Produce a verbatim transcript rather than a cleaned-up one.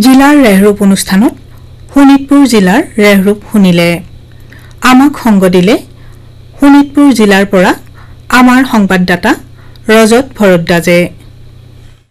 জিলাৰ ৰেহৰূপ অনুষ্ঠানত শোণিতপুৰ জিলাৰ ৰেহৰূপ শুনিলে। আমাক সংগ দিলে শোণিতপুৰ জিলাৰ পৰা আমাৰ সংবাদদাতা ৰজত ভৰদ্বাজে।